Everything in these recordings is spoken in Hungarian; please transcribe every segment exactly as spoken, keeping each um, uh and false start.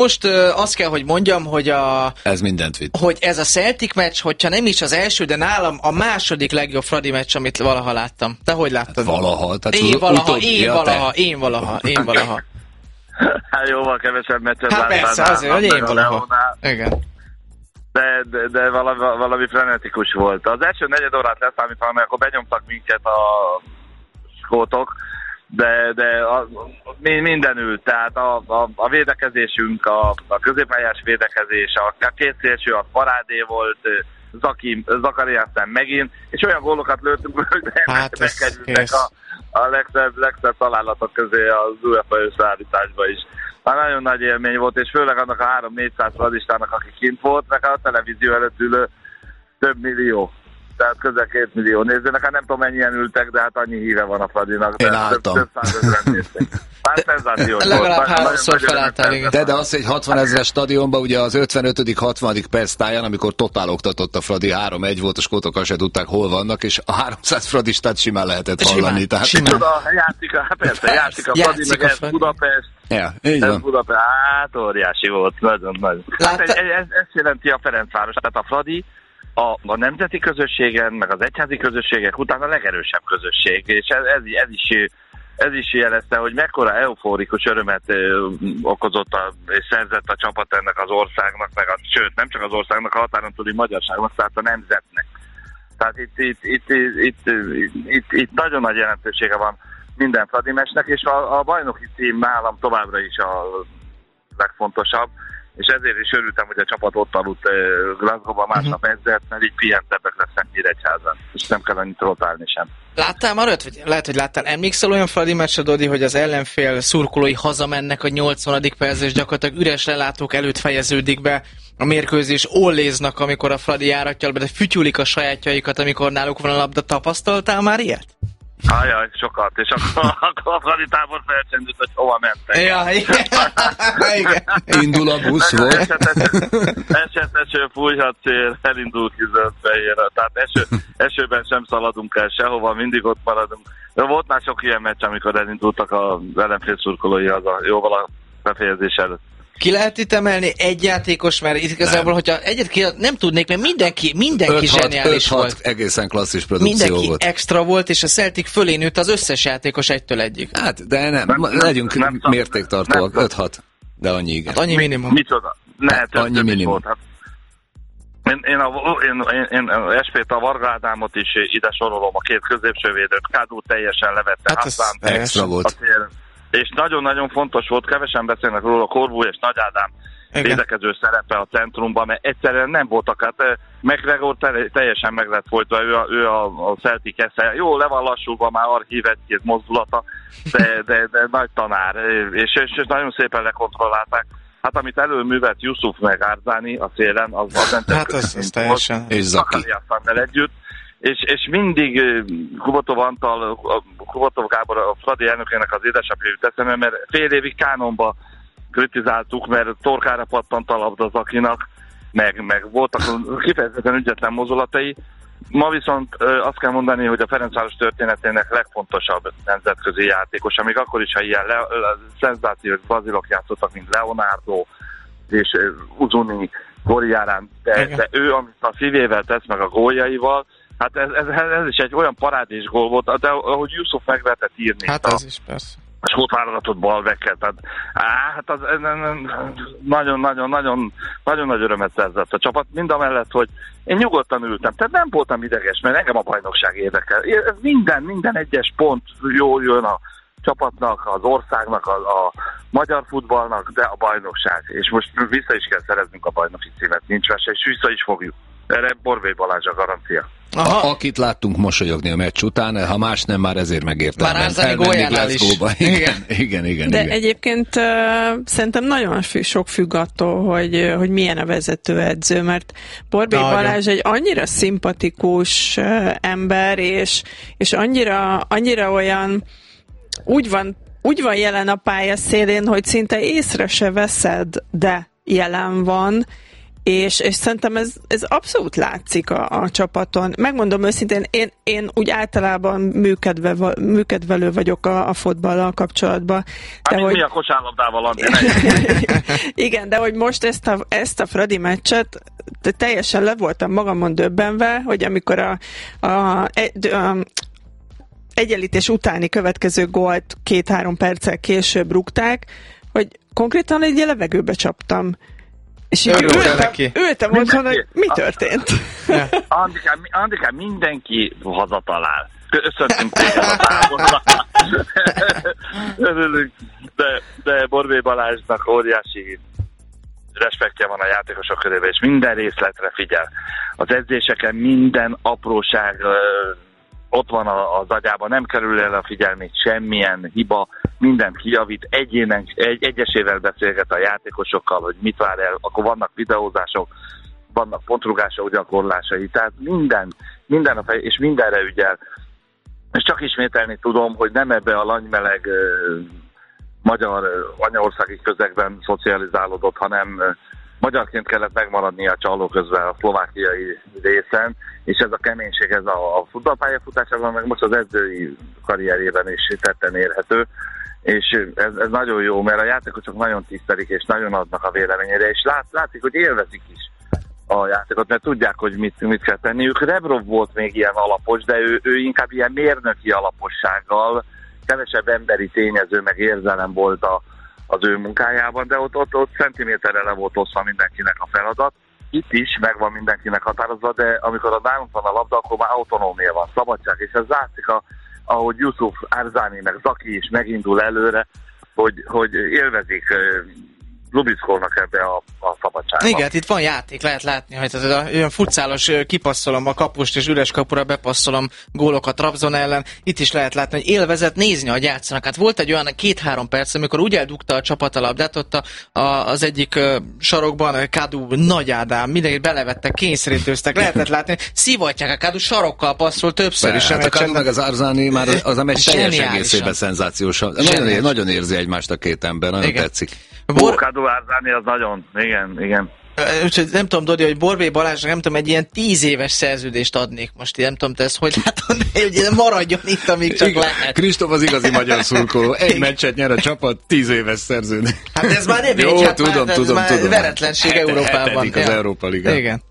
Most ö, azt kell, hogy mondjam, hogy a... Ez mindent vitt. Hogy ez a Celtic meccs, hogyha nem is az első, de nálam a második legjobb Fradi meccs, amit valaha láttam. Te hogy láttad? Valaha. Tehát én valaha, utóbb, én ja, valaha, én valaha, én valaha. Hát jóval kevesebb meccset hát láttál. Hát persze, azért, hogy én valaha. Igen. De, de, de valami, valami frenetikus volt. Az első negyed órát leszámítva, amikor benyomtak minket a skótok, de, de a, mindenül, tehát a, a, a védekezésünk, a, a középpályás védekezés, a, a két szélső, a parádé volt, Zaki, Zakari aztán megint, és olyan gólokat lőttünk, hogy hát megkerültek a, a legszebb, legszebb találatok közé az UEFA összeállításba is. Már nagyon nagy élmény volt, és főleg annak a három-négyszáz fradistának, aki kint volt, meg a televízió előtt ülő több millió. Tehát közel két millió nézőnek, hát nem tudom mennyien ültek, de hát annyi híve van a Fradinak. Én álltam. Több százezren néztek. Már szenzációs volt. Legalább háromszor felálltál, igen. De, de az, egy hatvan ezres stadionban, ugye az ötvenötödik hatvadik perc táján, amikor totál oktatott a Fradi, három egy volt, a skótok azt se tudták, hol vannak, és a háromszáz fradistát simán lehetett hallani. Simán, tehát... simán. Tudom, játszik a, persze, játszik a Fradi, meg ez Budapest. Ja, így van. Ez Budapest, hát óriási volt, nagyon-nagyon. Hát ez, ez, ez jelenti a Ferencváros, tehát a Fradi a, a nemzeti közösségen, meg az egyházi közösségek után a legerősebb közösség, és ez, ez, ez is ez is jelezte, hogy mekkora eufórikus örömet ö, okozott a, és szerzett a csapat ennek az országnak, meg a, sőt, nem csak az országnak, a határon túli magyarságnak, tehát a nemzetnek. Tehát itt, itt, itt, itt, itt, itt, itt nagyon nagy jelentősége van minden Fradi meccsnek, és a, a bajnoki cím nálam továbbra is a legfontosabb, és ezért is örültem, hogy a csapat ott aludt Glasgow-ban másnap edzett, mert így pihentebbek lesznek Nyíregyházan, és nem kell annyit rotálni sem. Láttál már öt? Vagy lehet, hogy láttál. Emlékszel olyan Fradi meccsre, Dodi, hogy az ellenfél szurkolói hazamennek a nyolcvanadik percre, és gyakorlatilag üres lelátók előtt fejeződik be a mérkőzés, olléznak, amikor a Fradi járatja, de fütyülik a sajátjaikat, amikor náluk van a labda. Tapasztaltál már ilyet? Ajaj, sokat, és akkor, akkor a Fradi tábor felcsendült, hogy hova mentek. Ja, igen. igen. Indul a busz, volt. Eset, eső, fújhat szél, elindul ki zöld fejére. Tehát eső, esőben sem szaladunk el sehova, mindig ott maradunk. De volt már sok ilyen meccs, amikor elindultak az ellenfél szurkolói haza, jóval a befejezés előtt. Ki lehet itt emelni egy játékos, mert itt igazából, hogyha egyet ki, nem tudnék, mert mindenki, mindenki zseniális volt. Egészen klasszis produkció mindenki volt. Mindenki extra volt, és a Celtic fölé nőtt az összes játékos egytől egyig. Hát, de nem, nem legyünk nem, nem, mértéktartóak, öt-hat, de annyi igen. Hát annyi minimum. Micsoda? Lehet, hát, annyi minimum. Volt, hát. Én, én, a, én, én, én Espét, a Varga Ádámot is ide sorolom, a két középsővédőt, Kádó teljesen levette, hát aztán extra volt. És nagyon-nagyon fontos volt, kevesen beszélnek róla, Korbú és Nagy Ádám védekező szerepe a centrumban, mert egyszerűen nem voltak, hát McGregor teljesen meg lett folytva, ő a, ő a, a Celtic esze. Jó, le van lassulva már archív egy-két mozdulata, de, de, de nagy tanár, és, és, és nagyon szépen lekontrollálták. Hát amit előművelt Yusuf meg Árzáni a szélen, az az nem hát az, az teljesen. És Zaki. együtt. És, és mindig Kubotov Antal, Kubotov Gábor, a Fradi elnökének az édesapja jut eszembe, mert fél évig Kánonba kritizáltuk, mert torkára pattant a labda Zakinak, meg, meg voltak kifejezetten ügyetlen mozulatai. Ma viszont azt kell mondani, hogy a Ferencváros történetének legfontosabb nemzetközi játékos, amíg akkor is, ha ilyen le, szenzációs brazilok játszottak, mint Leonardo és Uzuni, Goriárán, de, de ő, amit a szívével tesz, meg a góljaival, hát ez, ez, ez is egy olyan parádés gól volt, de ahogy Yusuf meg lehetett írni. Hát az is persze. A skót válogatott balvekkel, tehát á, hát az nagyon-nagyon-nagyon nagyon nagy örömet szerzett a csapat, mind a mellett, hogy én nyugodtan ültem, tehát nem voltam ideges, mert engem a bajnokság érdekel. Ez minden, minden egyes pont jól jön a csapatnak, az országnak, a, a magyar futballnak, de a bajnokság. És most vissza is kell szereznünk a bajnoki címet, nincs vese, és vissza is fogjuk. Erre Borvé Balázs a garancia. Aha. Akit láttunk mosolyogni a meccs után, ha más nem, már ezért megértem. Már Árzani góljánál is. Igen, igen, igen, igen. De igen. egyébként uh, szerintem nagyon sok függ attól, hogy, hogy milyen a vezetőedző, mert Borbély Balázs egy annyira szimpatikus uh, ember, és, és annyira, annyira olyan, úgy van, úgy van jelen a pálya szélén, hogy szinte észre se veszed, de jelen van, És, és szerintem ez, ez abszolút látszik a, a csapaton. Megmondom őszintén, én, én úgy általában műkedve, műkedvelő vagyok a, a fotballal kapcsolatban. Hát hogy... mi a kosárlabdával, Andi? Igen, de hogy most ezt a, ezt a Fradi meccset teljesen le voltam magamon döbbenve, hogy amikor a, a, a, a egyenlítés utáni következő gólt két-három perccel később rúgták, hogy konkrétan egy levegőbe csaptam. És így ültem, ültem otthon, hogy mi történt. Andikám, Andikám, mindenki hazatalál. Köszöntünk téged a táborba. Örülünk, de, de Borbély Balázsnak óriási respektje van a játékosok körében, és minden részletre figyel. Az edzéseken minden apróság ott van az agyában, nem kerül el a figyelmét semmilyen hiba, mindent kijavít, egyénen, egy, egyesével beszélget a játékosokkal, hogy mit vár el, akkor vannak videózások, vannak pontrugások, gyakorlásai, tehát minden, minden a fej, és mindenre ügyel. És csak ismételni tudom, hogy nem ebbe a langymeleg uh, magyar uh, anyaországi közegben szocializálódott, hanem uh, magyarként kellett megmaradnia a csaló közben a szlovákiai részen, és ez a keménység, ez a, a futballpályafutásában, meg most az edzői karrierjében is tetten érhető, és ez, ez nagyon jó, mert a játékosok nagyon tisztelik, és nagyon adnak a véleményére, és lát, látszik, hogy élvezik is a játékot, mert tudják, hogy mit, mit kell tenniük. Rebrov volt még ilyen alapos, de ő, ő inkább ilyen mérnöki alapossággal, kevesebb emberi tényező, meg érzelem volt a, az ő munkájában, de ott, ott, ott centiméterre le volt osztva mindenkinek a feladat. Itt is megvan mindenkinek határozva, de amikor a nálunk van a labda, akkor már autonómia van, szabadság, és ez látszik, a, ahogy Yusuf, Arzani, meg Zaki is megindul előre, hogy, hogy élvezik, lubickolnak ebbe a, a szabadságba. Igen, itt van játék, lehet látni, hogy ez a, olyan futszálos kipasszolom a kapust, és üres kapura bepasszolom gólokat Trabzon ellen. Itt is lehet látni, hogy élvezet nézni, hogy játszanak. Hát volt egy olyan két-három perc, amikor úgy eldugta a csapat a labdát, ott a, a, az egyik uh, sarokban Kadu, Nagy Ádám, mindenkit belevettek, kényszerítőztek, lehetett látni, szivatják a Kadu, sarokkal passzol többször is. Hát a Kadu meg az Arzani már az a meccs teljes egészében szenzációs. Nagyon, nagyon érzi egymást a két ember, nagyon igen. Tetszik. Bor... Kadu Arzani az nagyon, igen, igen. Úgyhogy nem tudom, Dodi, hogy Borbély Balázsnak nem tudom, egy ilyen tíz éves szerződést adnék most, nem tudom, te ezt hogy látod, hogy maradjon itt, amíg csak lehet. Kristóf az igazi magyar szurkoló, egy meccset nyer a csapat, tíz éves szerződés. Hát ez már nem jó, egy, hát tudom, már, tudom, már tudom. veretlenség Hete, Európában. Hetedik az ja. Európa Liga. Igen.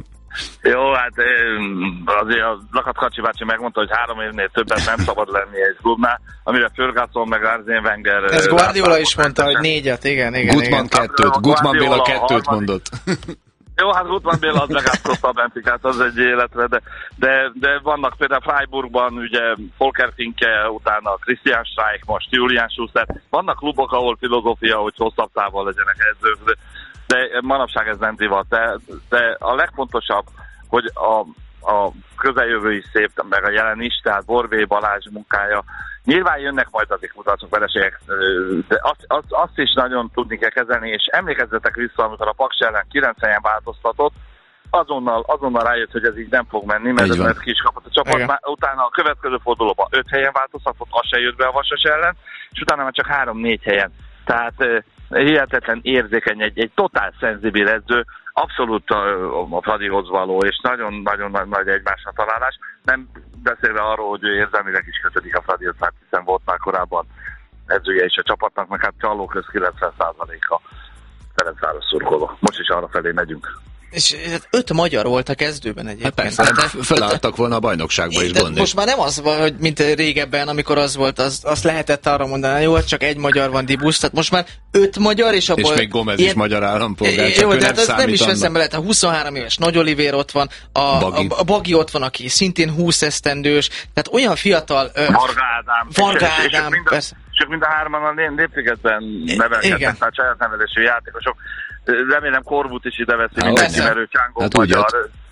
Jó, hát azért a Lakat Kacsi bácsi megmondta, hogy három évnél többet nem szabad lenni egy klubnál, amire Ferguson meg Arsene Wenger... Ez Guardiola is mondta, hogy négyet, igen, igen. Gutmann kettőt, Gutmann Béla kettőt mondott. Jó, hát Gutmann Béla az megálltotta a Benficát az egy életre, de, de, de vannak például Freiburgban, ugye Volker Finke, utána Christian Streich, most Julian Schuster. Vannak klubok, ahol filozófia, hogy hosszabb távol legyenek edzők, de manapság ez nem divat. De, de a legfontosabb, hogy a, a közeljövő is szép, meg a jelen is, tehát Borbély Balázs munkája. Nyilván jönnek majd azért mutatások, vereségek, de azt, azt, azt is nagyon tudni kell kezelni, és emlékezzetek vissza, amikor a Paks ellen kilenc helyen változtatott, azonnal, azonnal rájött, hogy ez így nem fog menni, mert ez mert ki is kapott a csapat. Már, utána a következő fordulóban öt helyen változtatott, az se jött be a Vasas ellen, és utána már csak három-négy helyen. Tehát hihetetlen érzékeny, egy, egy totál szenzibil edző, abszolút a, a Fradihoz való, és nagyon-nagyon nagy egymásra találás. Nem beszélve arról, hogy ő érzelmileg is kötődik a Fradihoz, hát hiszen volt már korábban edzője is a csapatnak, meg hát csalóköz kilencven százaléka Ferencváros szurkoló. Most is arra felé megyünk. És öt magyar volt a kezdőben egyébként. Hát persze, hát felálltak volna a bajnokságba is, gond. Most már nem az van, hogy mint régebben, amikor az volt, az, azt lehetett arra mondani, jó, csak egy magyar van Dibusz, tehát most már öt magyar, és abból... És még Gomez ilyen... is magyar állampolgár, csak jó, ő de hát nem nem is annak. veszem bele, a huszonhárom éves Nagy Olivér ott van, a Bagi. A, a Bagi ott van, aki szintén húsz esztendős, tehát olyan fiatal... Varga Ádám. Varga Ádám, persze. Csak mind a hárman a Lépcszigetben nevelkednek, tehát saját nevelésű játékosok. Remélem Korvut is ide veszi mindenki, mert ő Csángó hát magyar.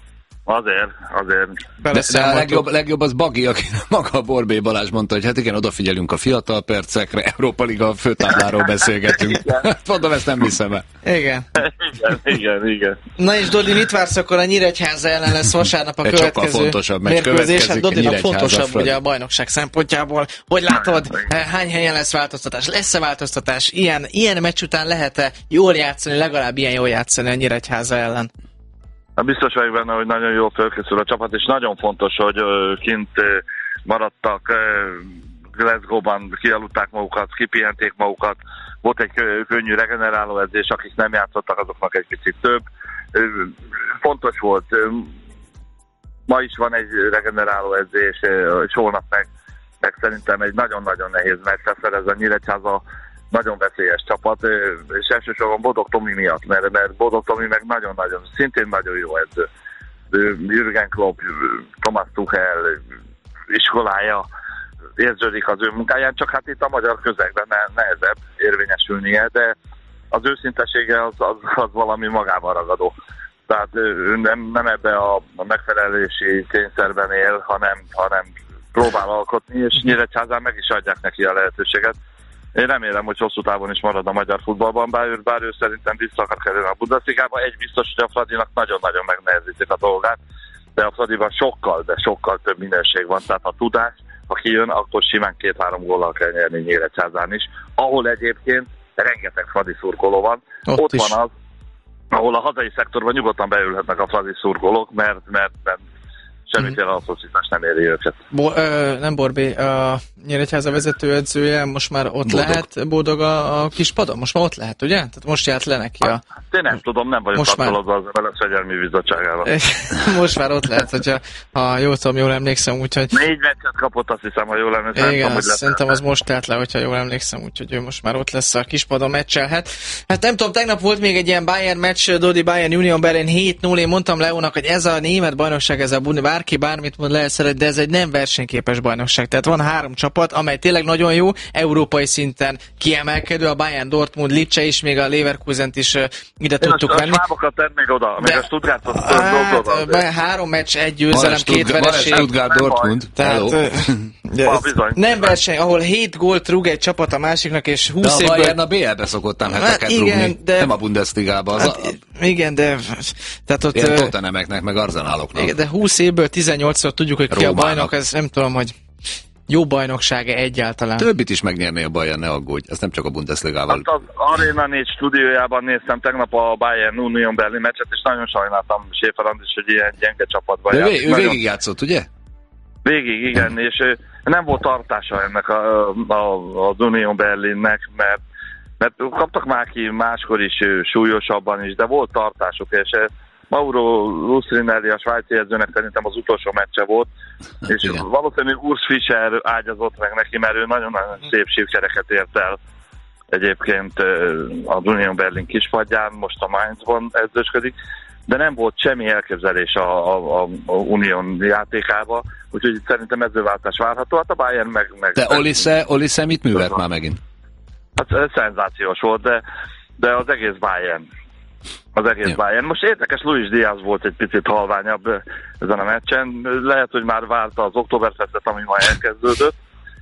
Azért, azért. De, de a legjobb, legjobb az Bagi, aki maga a Borbély Balázs mondta, hogy hát igen, odafigyelünk a fiatal percekre, Európa Liga főtábláról beszélgetünk. Mondom, ezt nem hiszem el. Igen. igen, igen, igen. Na és Dodi, mit vársz akkor a Nyíregyháza ellen lesz vasárnap a következő mérkőzés? Hát Dodinak fontosabb ugye a bajnokság szempontjából. Hogy látod, hány helyen lesz változtatás? Lesz-e változtatás? Ilyen, ilyen meccs után lehet-e jól játszani, legalább ilyen jól játszani a Nyíregyháza ellen? Biztos vagyok benne, hogy nagyon jól felkészül a csapat, és nagyon fontos, hogy kint maradtak, Glasgow-ban kialudták magukat, kipihenték magukat, volt egy könnyű regeneráló edzés, akik nem játszottak, azoknak egy picit több. Fontos volt, ma is van egy regeneráló edzés, és holnap meg, meg szerintem egy nagyon-nagyon nehéz meccs lesz, ez a Nyíregyháza nagyon veszélyes csapat, és elsősorban Bodog Tomi miatt, mert, mert Bodog Tomi meg nagyon-nagyon, szintén nagyon jó edző. Jürgen Klopp, Thomas Tuchel iskolája érződik az ő munkáján, csak hát itt a magyar közegben nehezebb érvényesülnie, de az őszintesége az, az, az valami magában ragadó. Tehát ő nem, nem ebbe a, a megfelelési kényszerben él, hanem, hanem próbál alkotni, és Nyíregyházán meg is adják neki a lehetőséget. Én remélem, hogy hosszú távon is marad a magyar futballban, bár ő, bár ő szerintem vissza akar kerülni a Bundesligába. Egy biztos, hogy a Fradinak nagyon-nagyon megnehezítik a dolgát, de a Fradiban sokkal, de sokkal több minőség van. Tehát ha tudás, ha kijön, akkor simán két-három góllal kell nyerni Nyíregyházán is, ahol egyébként rengeteg Fradi szurkoló van. Ott, Ott van az, ahol a hazai szektorban nyugodtan beülhetnek a Fradi szurkolók, mert, mert, mert semmiféle asszociálás nem éri őket. Bo- ö, nem Borbé, a Nyíregyháza vezetőedzője most már ott Boldog. lehet, Boldog a, a kispadon? Most már ott lehet, ugye? Tehát most járt le neki a... Hát, én nem tudom, nem vagyok kapcsolatban már... az Fegyelmi Bizottságával. Most már ott lehet, hogyha ha jól tudom, jól emlékszem, úgyhogy... Négy meccset kapott, azt hiszem, ha jól emlékszem. Igen, tudom, szerintem az most telt le, hogyha jól emlékszem, úgyhogy ő most már ott lesz a kispadon meccselhet. Hát nem tudom, tegnap volt még egy ilyen Bayern meccs, Dodi Bayern Union Berlin hét null, én mondtam Leónak, hogy ez a német bajnokság, ez a Bundesliga, bárki bármit mond, lehet szeret, de ez egy nem versenyképes bajnokság. Tehát van három csapat, amely tényleg nagyon jó, európai szinten kiemelkedő, a Bayern, Dortmund, Lipcse is, még a Leverkusent is uh, ide én tudtuk venni. Én a svábokat tennék oda, még a Stuttgartot hát, oda. Három meccs, egy győzelem, két vereség. Van Stuttgart, Dortmund. Tehát, nem verseny, ahol hét gólt rúg egy csapat a másiknak, és húsz évből... De a Bayern a bé el-be szokott nem heteket hát rúgni, de... nem a Bundesligába. Az hát, a... Igen, de... Tehát ott... Ilyen Tottenhameknek, meg Arsenaloknak. Igen, de húsz évből tizennyolcszor tudjuk, hogy ki Rómának. A bajnok, ez nem tudom, hogy jó bajnoksága egyáltalán. Többit is megnyerné a Bayern, ne aggódj, ez nem csak a Bundesligával. Hát az Arena négy stúdiójában néztem tegnap a Bayern Union Berlin meccset, és nagyon sajnáltam Schäfer Andris, hogy ilyen gyenge csapatban játszott. Ő nagyon... végigjátszott, ugye? Végig, igen, és nem volt tartása ennek a, a, az Union Berlinnek, mert, mert kaptak már ki máskor is súlyosabban is, de volt tartásuk, és Mauro Lustrinelli, a svájci edzőnek szerintem az utolsó meccse volt, és igen. Valószínűleg Urs Fischer ágyazott meg neki, mert ő nagyon-nagyon szép sikereket ért el egyébként az Union Berlin kispadján, most a Mainzban edzősködik, de nem volt semmi elképzelés a, a, a Union játékába, úgyhogy szerintem edzőváltás várható, hát a Bayern meg... meg de Olise, Olise mit művelt már megint? Hát szenzációs volt, de, de az egész Bayern. Az egész ja. Bayern. Most érdekes, Luis Diaz volt egy picit halványabb ezen a meccsen. Lehet, hogy már várta az Oktoberfestet, ami már elkezdődött.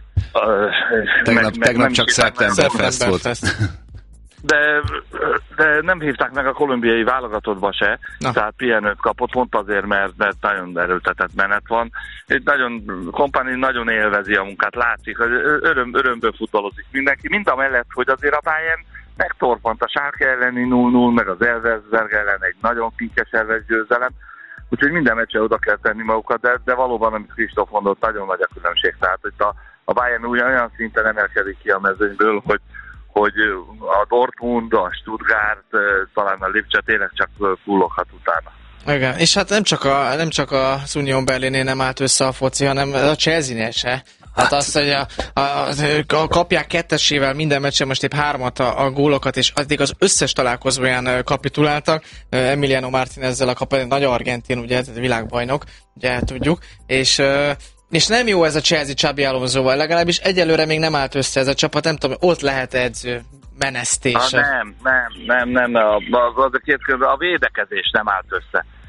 Tegnap, meg, tegnap meg csak Szeptemberfest volt. De, de nem hívták meg a kolumbiai válogatottba se, na. Tehát pihenőt kapott, pont azért, mert, mert nagyon erőltetett menet van. Egy nagyon, Kompany nagyon élvezi a munkát, látszik, hogy öröm, örömből futballozik mindenki, mind a mellett, hogy azért a Bayern megtorpant a Schalke elleni null null, meg az Elversberg ellen egy nagyon pinkes elves győzelem, úgyhogy minden meccsre oda kell tenni magukat, de, de valóban, amit Kristóf mondott, nagyon nagy a különbség. Tehát, hogy a, a Bayern olyan szinten emelkedik ki a mezőnyből, hogy, hogy a Dortmund, a Stuttgart, talán a Lipcse tényleg csak fulloghat utána. Igen, és hát nem csak, a, nem csak az Union Berlinnél nem állt össze a foci, hanem a Chelsea-nél se. Hát azt, hogy a, a, a kapják kettesével minden meccsen, most épp hármat a, a gólokat, és addig az összes találkozóján kapituláltak. Emiliano Martinezzel a kap, nagy argentin, ugye, világbajnok, ugye tudjuk, és, és nem jó ez a Chelsea Xabi Alonsoval, legalábbis egyelőre még nem állt össze ez a csapat, nem tudom, ott lehet edző menesztése. Ah, nem, nem, nem, nem, a, a, a, a, a védekezés nem állt össze.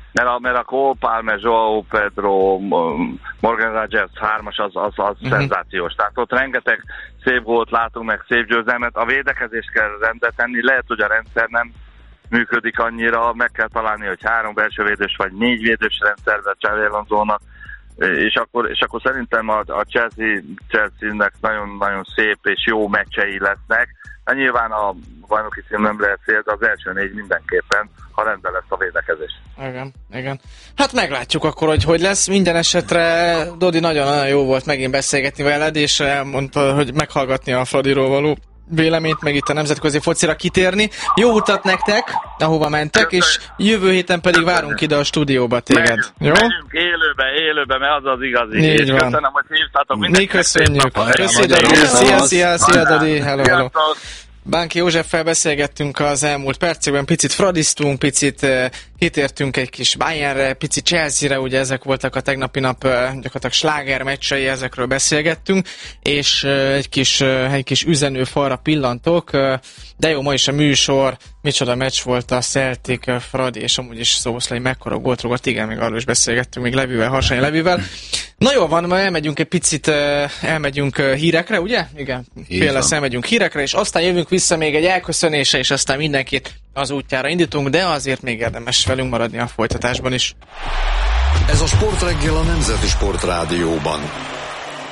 mert a, mert a Cole Palmer, Joao Pedro, Morgan Rodgers hármas az, az, az uh-huh. szenzációs. Tehát ott rengeteg szép gólt látunk, meg szép győzelmet. A védekezést kell rendbe tenni, lehet, hogy a rendszer nem működik annyira, meg kell találni, hogy három belső védős vagy négy védős rendszerben Xabi Alonsónak, és akkor, és akkor szerintem a, a Chelsea, Chelsea-nek nagyon-nagyon szép és jó meccsei lesznek. Hát nyilván a bajnoki cím nem lehet fél, de az első négy mindenképpen, ha rendben lesz a védekezés. Igen, igen. Hát meglátjuk akkor, hogy hogy lesz. Minden esetre, Dodi, nagyon-nagyon jó volt megint beszélgetni veled, és elmondta, hogy meghallgatni a Fradiról való véleményt, meg itt a nemzetközi focira kitérni. Jó utat nektek, ahova mentek, köszönjük. És jövő héten pedig várunk ide a stúdióba téged. Megyünk, jó? Megyünk élőbe, élőbe, mert az az igazi. Így és van. Köszönöm, hogy hívtatok mindenki. Mi köszönjük. Köszönjük. Szia, szia, szia, Dodi. Hello, hello. Bánki Józseffel beszélgettünk az elmúlt percekben, picit fradiztunk, picit uh, hitértünk egy kis Bayernre, picit Chelsea-re, ugye ezek voltak a tegnapi nap uh, gyakorlatilag sláger meccsei, ezekről beszélgettünk, és uh, egy kis, uh, egy kis üzenőfalra pillantok, uh, de jó, ma is a műsor, micsoda meccs volt a Celtic, uh, Fradi, és amúgy is Szoboszlai mekkora gólt rúgott, igen, még arról is beszélgettünk, még Levivel, Harsányi Levivel. Na jó van, ma elmegyünk egy picit, elmegyünk hírekre, ugye? Igen, fél lesz, elmegyünk hírekre, és aztán jövünk vissza még egy elköszönése, és aztán mindenkit az útjára indítunk, de azért még érdemes velünk maradni a folytatásban is. Ez a Sportreggel a Nemzeti Sportrádióban.